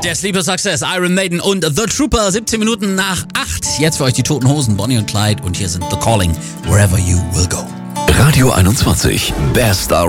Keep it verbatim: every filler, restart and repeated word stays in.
Der Sleeper Success, Iron Maiden und The Trooper, siebzehn Minuten nach acht. Jetzt für euch die Toten Hosen, Bonnie und Clyde. Und hier sind The Calling, Wherever You Will Go. Radio einundzwanzig, Best